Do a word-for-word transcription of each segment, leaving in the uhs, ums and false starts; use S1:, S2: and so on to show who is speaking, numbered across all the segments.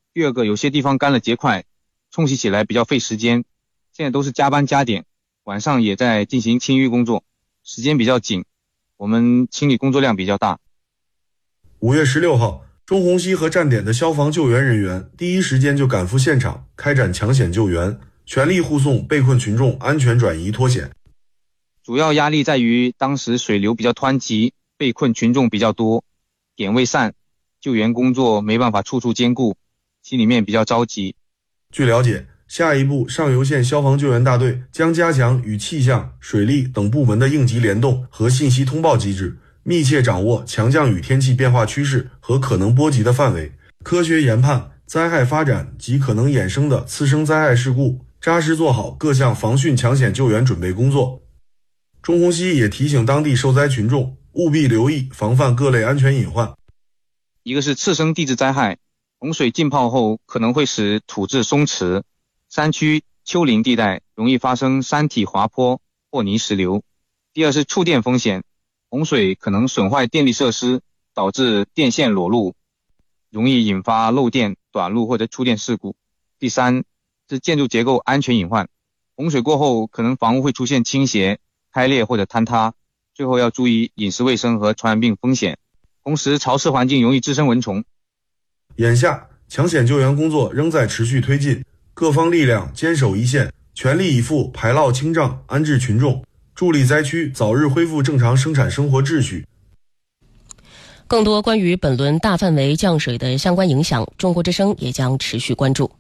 S1: 第二个，有些地方干了结块，冲洗起来比较费时间，现在都是加班加点，晚上也在进行清淤工作，时间比较紧，我们清理工作量比较大。
S2: 五月十六号，中虹溪和站点的消防救援人员第一时间就赶赴现场，开展抢险救援，全力护送被困群众安全转移脱险。
S1: 主要压力在于当时水流比较湍急，被困群众比较多，点未散，救援工作没办法处处兼顾，心里面比较着急。
S2: 据了解，下一步上游县消防救援大队将加强与气象、水利等部门的应急联动和信息通报机制，密切掌握强降雨天气变化趋势和可能波及的范围，科学研判灾害发展及可能衍生的次生灾害事故，扎实做好各项防汛抢险救援准备工作。中虹溪也提醒当地受灾群众务必留意防范各类安全隐患。
S1: 一个是次生地质灾害，洪水浸泡后可能会使土质松弛，山区丘陵地带容易发生山体滑坡或泥石流。第二是触电风险，洪水可能损坏电力设施，导致电线裸露，容易引发漏电、短路或者触电事故。第三是建筑结构安全隐患，洪水过后可能房屋会出现倾斜、开裂或者坍塌，最后要注意饮食卫生和传染病风险。同时潮湿环境容易滋生蚊虫。
S2: 眼下抢险救援工作仍在持续推进，各方力量坚守一线，全力以赴排涝清障，安置群众，助力灾区早日恢复正常生产生活秩序。
S3: 更多关于本轮大范围降水的相关影响，中国之声也将持续关注。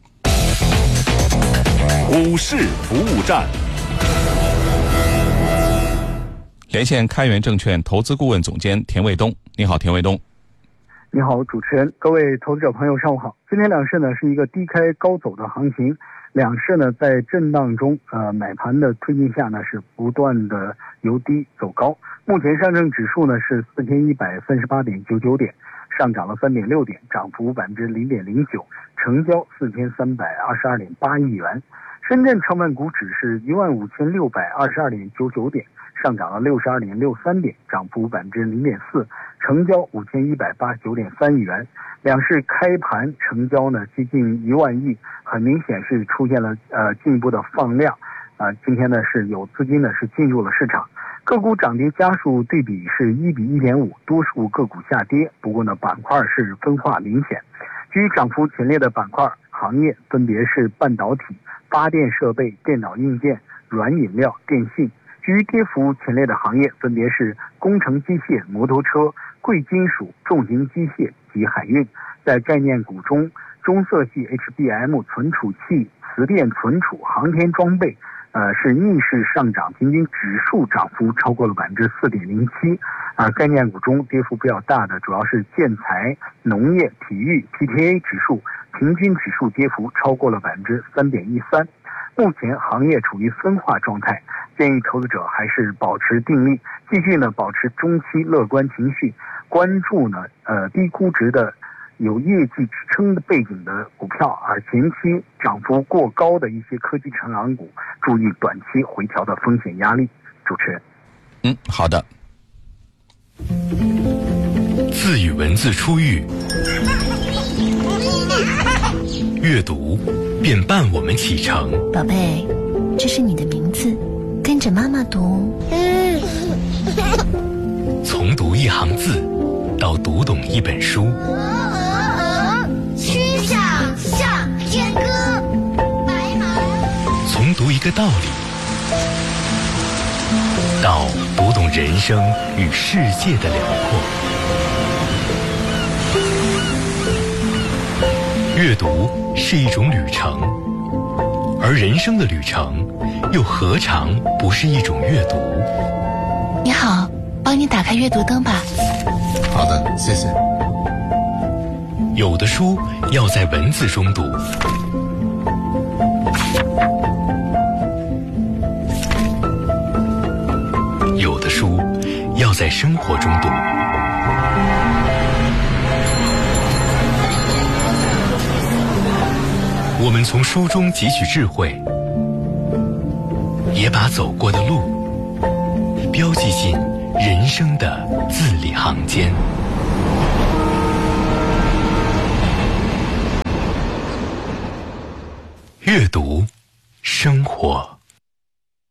S4: 股市服务站，连线开源证券投资顾问总监田卫东。你好，田卫东。
S5: 你好，主持人，各位投资者朋友，上午好。今天两市呢是一个低开高走的行情，两市呢在震荡中，呃，买盘的推进下呢是不断的由低走高。目前上证指数呢是四千一百三十八点九九点，上涨了三点六点，涨幅百分之零点零九，成交四千三百二十二点八亿元。深圳成分股指是一万五千六百二十二点九九点，上涨了六十二点六三点，涨幅百分之零点四，成交五千一百八十九点三亿元。两市开盘成交呢接近一万亿，很明显是出现了呃进一步的放量，啊、呃，今天呢是有资金呢是进入了市场。个股涨跌家数对比是一比一点五，多数个股下跌，不过呢板块是分化明显。居涨幅前列的板块行业分别是半导体、发电设备、电脑硬件、软饮料、电信。居跌幅前列的行业分别是工程机械、摩托车、贵金属、重型机械及海运。在概念股中，中色系 H B M 存储器、磁电存储、航天装备呃，是逆势上涨，平均指数涨幅超过了百分之四点零七。啊，概念股中跌幅比较大的主要是建材、农业、体育 P T A 指数，平均指数跌幅超过了百分之三点一三。目前行业处于分化状态，建议投资者还是保持定力，继续呢保持中期乐观情绪，关注呢呃低估值的有业绩支撑的背景的股票，而前期涨幅过高的一些科技成长股，注意短期回调的风险压力。主持人，
S4: 嗯，好的。
S6: 字与文字初遇，阅读便伴我们启程。
S7: 宝贝，这是你的名字，跟着妈妈读。
S6: 从读一行字到读懂一本书，
S8: 曲项向天歌，白马。
S6: 从读一个道理到读懂人生与世界的辽阔。阅读是一种旅程，而人生的旅程又何尝不是一种阅读？
S7: 你好，帮你打开阅读灯吧。
S9: 好的，谢谢。
S6: 有的书要在文字中读，有的书要在生活中读。我们从书中汲取智慧，也把走过的路标记进人生的字里行间。 阅读，生活。